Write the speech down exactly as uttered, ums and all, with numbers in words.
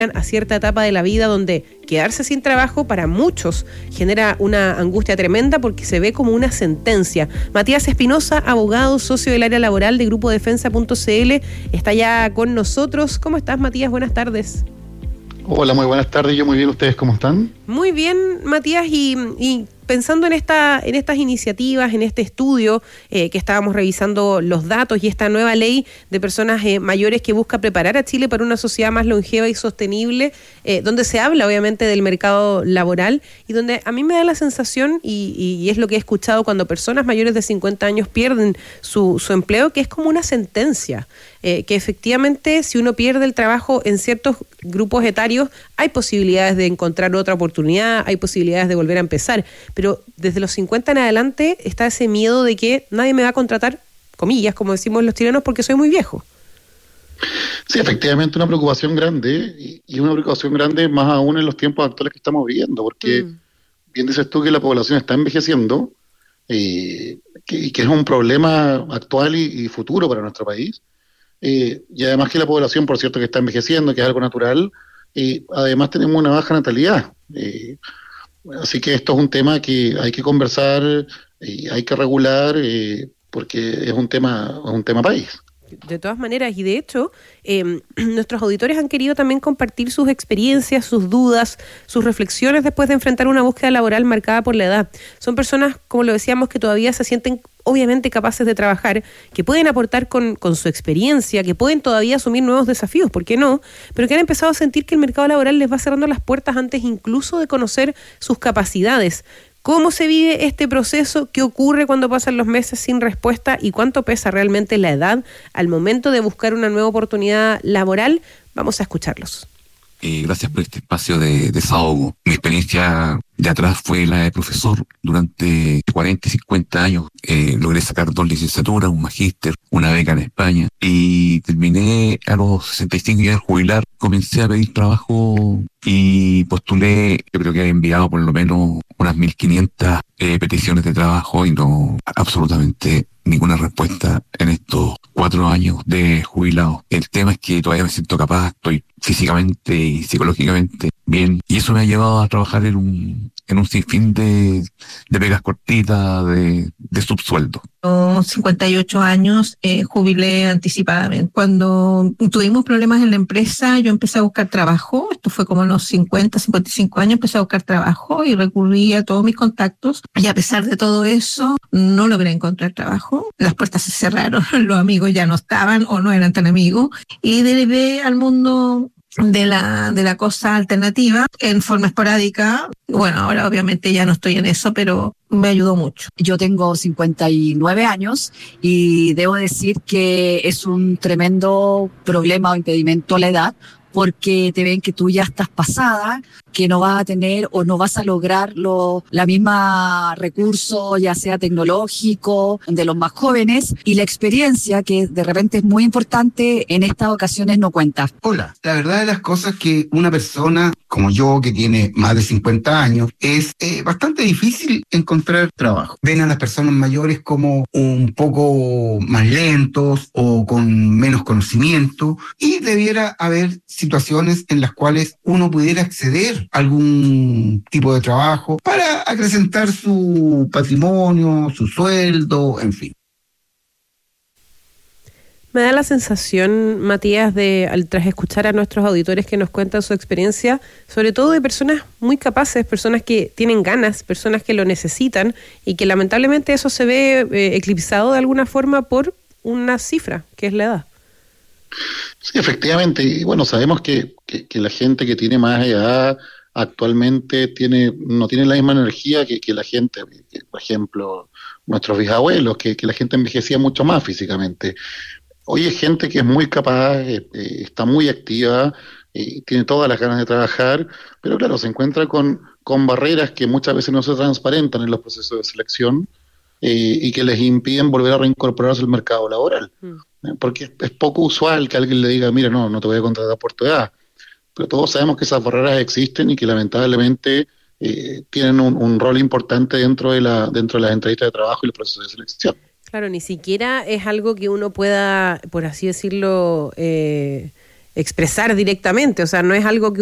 a cierta etapa de la vida donde quedarse sin trabajo para muchos genera una angustia tremenda porque se ve como una sentencia. Matías Espinosa, abogado, socio del área laboral de Grupo Defensa punto c l, está ya con nosotros. ¿Cómo estás, Matías? Buenas tardes. Hola, muy buenas tardes. Yo muy bien. ¿Ustedes cómo están? Muy bien, Matías, y, y pensando en esta, en estas iniciativas, en este estudio eh, que estábamos revisando los datos y esta nueva ley de personas eh, mayores que busca preparar a Chile para una sociedad más longeva y sostenible, eh, donde se habla obviamente del mercado laboral y donde a mí me da la sensación, y, y, y es lo que he escuchado cuando personas mayores de cincuenta años pierden su, su empleo, que es como una sentencia, eh, que efectivamente si uno pierde el trabajo en ciertos grupos etarios hay posibilidades de encontrar otra oportunidad, hay posibilidades de volver a empezar, pero desde los cincuenta en adelante está ese miedo de que nadie me va a contratar, comillas, como decimos los chilenos, porque soy muy viejo. Sí, efectivamente una preocupación grande, y una preocupación grande más aún en los tiempos actuales que estamos viviendo, porque mm. bien dices tú que la población está envejeciendo, eh, que, que es un problema actual y, y futuro para nuestro país, eh, y además que la población, por cierto, que está envejeciendo, que es algo natural, y además tenemos una baja natalidad. Eh, así que esto es un tema que hay que conversar y hay que regular eh, porque es un tema, es un tema país. De todas maneras, y de hecho, eh, nuestros auditores han querido también compartir sus experiencias, sus dudas, sus reflexiones después de enfrentar una búsqueda laboral marcada por la edad. Son personas, como lo decíamos, que todavía se sienten obviamente capaces de trabajar, que pueden aportar con, con su experiencia, que pueden todavía asumir nuevos desafíos, ¿por qué no? Pero que han empezado a sentir que el mercado laboral les va cerrando las puertas antes incluso de conocer sus capacidades. ¿Cómo se vive este proceso? ¿Qué ocurre cuando pasan los meses sin respuesta? ¿Y cuánto pesa realmente la edad al momento de buscar una nueva oportunidad laboral? Vamos a escucharlos. Eh, gracias por este espacio de desahogo. Mi experiencia de atrás fue la de profesor. Durante cuarenta y cincuenta años eh, logré sacar dos licenciaturas, un magíster, una beca en España, y terminé a los sesenta y cinco años de jubilar. Comencé a pedir trabajo y postulé, yo creo que he enviado por lo menos unas mil quinientas eh, peticiones de trabajo y no absolutamente ninguna respuesta en estos cuatro años de jubilado. El tema es que todavía me siento capaz, estoy físicamente y psicológicamente bien, y eso me ha llevado a trabajar en un en un sinfín de, de pegas cortitas, de, de subsueldo. Los cincuenta y ocho años eh, jubilé anticipadamente. Cuando tuvimos problemas en la empresa, yo empecé a buscar trabajo. Esto fue como en los cincuenta, cincuenta y cinco años, empecé a buscar trabajo y recurrí a todos mis contactos. Y a pesar de todo eso, no logré encontrar trabajo. Las puertas se cerraron, los amigos ya no estaban o no eran tan amigos. Y derivé al mundo de la de la cosa alternativa en forma esporádica. Bueno, ahora obviamente ya no estoy en eso, pero me ayudó mucho. Yo tengo cincuenta y nueve años y debo decir que es un tremendo problema o impedimento a la edad, porque te ven que tú ya estás pasada, que no vas a tener o no vas a lograr lo, la misma recurso, ya sea tecnológico, de los más jóvenes, y la experiencia, que de repente es muy importante, en estas ocasiones no cuenta. Hola, la verdad de las cosas es que una persona como yo, que tiene más de cincuenta años, es eh, bastante difícil encontrar trabajo. Ven a las personas mayores como un poco más lentos o con menos conocimiento, y debiera haber situaciones en las cuales uno pudiera acceder a algún tipo de trabajo para acrecentar su patrimonio, su sueldo, en fin. Me da la sensación, Matías, de al tras escuchar a nuestros auditores que nos cuentan su experiencia, sobre todo de personas muy capaces, personas que tienen ganas, personas que lo necesitan, y que lamentablemente eso se ve eh, eclipsado de alguna forma por una cifra, que es la edad. Sí, efectivamente, y bueno, sabemos que, que, que la gente que tiene más edad actualmente tiene no tiene la misma energía que, que la gente, que, por ejemplo, nuestros bisabuelos, que, que la gente envejecía mucho más físicamente. Hoy hay gente que es muy capaz, eh, eh, está muy activa, eh, tiene todas las ganas de trabajar, pero claro, se encuentra con, con barreras que muchas veces no se transparentan en los procesos de selección eh, y que les impiden volver a reincorporarse al mercado laboral. Mm. Eh, porque es, es poco usual que alguien le diga, mira, no, no te voy a contratar por tu edad. Pero todos sabemos que esas barreras existen y que lamentablemente eh, tienen un, un rol importante dentro de, la, dentro de las entrevistas de trabajo y los procesos de selección. Claro, ni siquiera es algo que uno pueda, por así decirlo, eh, expresar directamente, o sea, no es algo que